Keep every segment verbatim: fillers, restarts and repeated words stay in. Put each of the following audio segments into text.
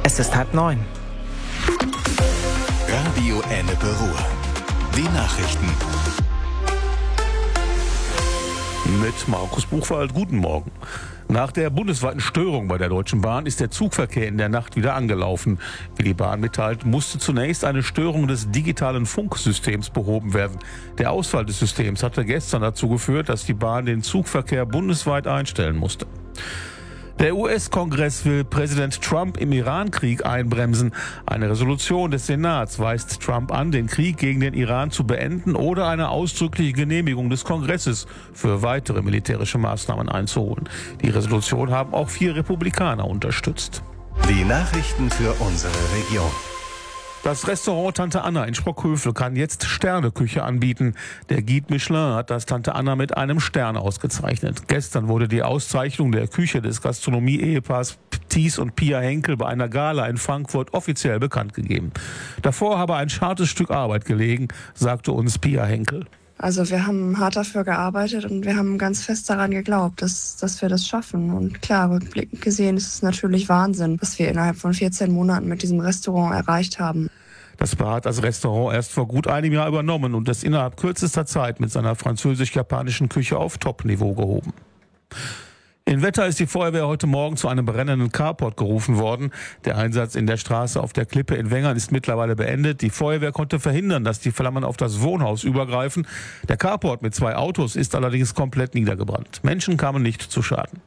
Es ist halb neun. Radio Ennepe-Ruhr. Die Nachrichten. Mit Markus Buchwald, guten Morgen. Nach der bundesweiten Störung bei der Deutschen Bahn ist der Zugverkehr in der Nacht wieder angelaufen. Wie die Bahn mitteilt, musste zunächst eine Störung des digitalen Funksystems behoben werden. Der Ausfall des Systems hatte gestern dazu geführt, dass die Bahn den Zugverkehr bundesweit einstellen musste. Der U S-Kongress will Präsident Trump im Iran-Krieg einbremsen. Eine Resolution des Senats weist Trump an, den Krieg gegen den Iran zu beenden oder eine ausdrückliche Genehmigung des Kongresses für weitere militärische Maßnahmen einzuholen. Die Resolution haben auch vier Republikaner unterstützt. Die Nachrichten für unsere Region. Das Restaurant Tante Anna in Sprockhövel kann jetzt Sterneküche anbieten. Der Guide Michelin hat das Tante Anna mit einem Stern ausgezeichnet. Gestern wurde die Auszeichnung der Küche des Gastronomie-Ehepaars Thies und Pia Henkel bei einer Gala in Frankfurt offiziell bekannt gegeben. Davor habe ein schartes Stück Arbeit gelegen, sagte uns Pia Henkel. Also wir haben hart dafür gearbeitet und wir haben ganz fest daran geglaubt, dass, dass wir das schaffen. Und klar, rückblickend gesehen ist es natürlich Wahnsinn, was wir innerhalb von vierzehn Monaten mit diesem Restaurant erreicht haben. Das Paar hat das Restaurant erst vor gut einem Jahr übernommen und es innerhalb kürzester Zeit mit seiner französisch-japanischen Küche auf Top-Niveau gehoben. In Wetter ist die Feuerwehr heute Morgen zu einem brennenden Carport gerufen worden. Der Einsatz in der Straße auf der Klippe in Wengern ist mittlerweile beendet. Die Feuerwehr konnte verhindern, dass die Flammen auf das Wohnhaus übergreifen. Der Carport mit zwei Autos ist allerdings komplett niedergebrannt. Menschen kamen nicht zu Schaden.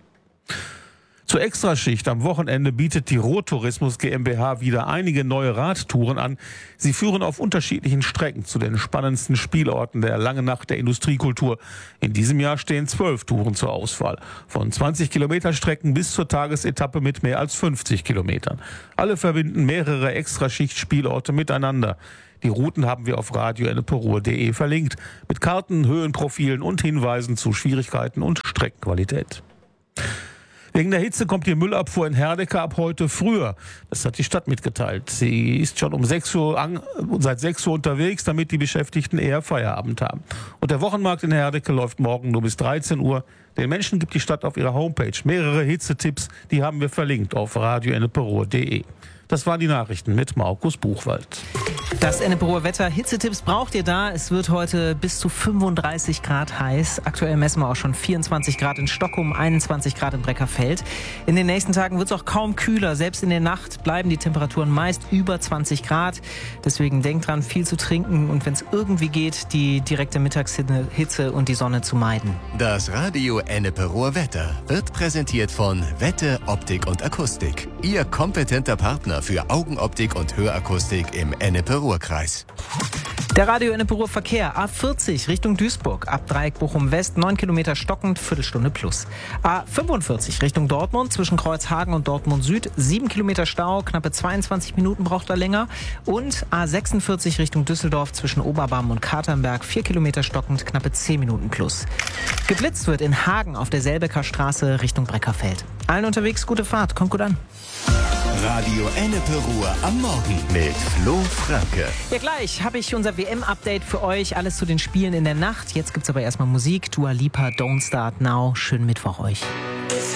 Zur Extraschicht am Wochenende bietet die Ruhr-Tourismus GmbH wieder einige neue Radtouren an. Sie führen auf unterschiedlichen Strecken zu den spannendsten Spielorten der langen Nacht der Industriekultur. In diesem Jahr stehen zwölf Touren zur Auswahl. Von zwanzig Kilometer Strecken bis zur Tagesetappe mit mehr als fünfzig Kilometern. Alle verbinden mehrere Extraschicht-Spielorte miteinander. Die Routen haben wir auf radio ennepe ruhr punkt de verlinkt. Mit Karten, Höhenprofilen und Hinweisen zu Schwierigkeiten und Streckenqualität. Wegen der Hitze kommt die Müllabfuhr in Herdecke ab heute früher. Das hat die Stadt mitgeteilt. Sie ist schon um sechs Uhr an, seit sechs Uhr unterwegs, damit die Beschäftigten eher Feierabend haben. Und der Wochenmarkt in Herdecke läuft morgen nur bis dreizehn Uhr. Den Menschen gibt die Stadt auf ihrer Homepage mehrere Hitzetipps. Die haben wir verlinkt auf radio ennepe ruhr punkt de. Das waren die Nachrichten mit Markus Buchwald. Das Ennepe-Ruhr Wetter, Hitzetipps braucht ihr da. Es wird heute bis zu fünfunddreißig Grad heiß. Aktuell messen wir auch schon vierundzwanzig Grad in Stockholm, einundzwanzig Grad in Breckerfeld. In den nächsten Tagen wird es auch kaum kühler. Selbst in der Nacht bleiben die Temperaturen meist über zwanzig Grad. Deswegen denkt dran, viel zu trinken und wenn es irgendwie geht, die direkte Mittagshitze und die Sonne zu meiden. Das Radio Ennepe-Ruhr Wetter wird präsentiert von Wette, Optik und Akustik. Ihr kompetenter Partner für Augenoptik und Hörakustik im Ennepe-Ruhr-Kreis. Der Radio Ennepe-Ruhr Verkehr. A vierzig Richtung Duisburg. Ab Dreieck Bochum West, neun Kilometer stockend, Viertelstunde plus. A fünfundvierzig Richtung Dortmund, zwischen Kreuzhagen und Dortmund Süd, sieben Kilometer Stau, knappe zweiundzwanzig Minuten braucht er länger. Und A sechsundvierzig Richtung Düsseldorf, zwischen Oberbarm und Katernberg, vier Kilometer stockend, knappe zehn Minuten plus. Geblitzt wird in Hagen auf der Selbecker Straße Richtung Breckerfeld. Allen unterwegs gute Fahrt, kommt gut an. Radio Ennepe-Ruhr am Morgen mit Flo Franke. Ja, gleich habe ich unser W M-Update für euch. Alles zu den Spielen in der Nacht. Jetzt gibt's aber erstmal Musik. Dua Lipa, Don't Start Now. Schönen Mittwoch euch.